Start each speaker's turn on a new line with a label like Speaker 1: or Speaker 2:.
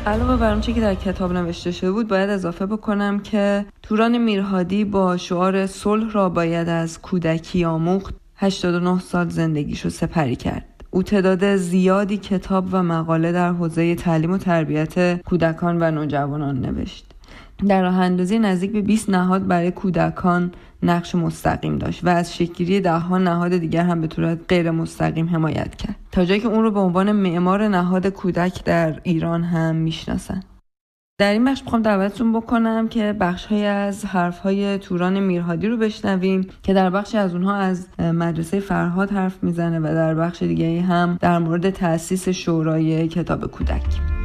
Speaker 1: علاوه بر اون چیزی که در کتاب نوشته شده بود، باید اضافه بکنم که توران میرهادی با شعار صلح را باید از کودکی آموخت 89 سال زندگیشو سپری کرد. او تعداد زیادی کتاب و مقاله در حوزه تعلیم و تربیت کودکان و نوجوانان نوشت. در راه اندازی نزدیک به 20 نهاد برای کودکان نقش مستقیم داشت و از شکل‌گیری ده‌ها نهاد دیگر هم به صورت غیر مستقیم حمایت کرد، تا جایی که اون رو به عنوان معمار نهاد کودک در ایران هم میشناسن. در این بخش میخوام دعوتتون بکنم که بخش‌های از حرف‌های توران میرهادی رو بشنویم که در بخشی از اونها از مدرسه فرهاد حرف میزنه و در بخش دیگه هم در مورد تأسیس شورای کتاب کودک.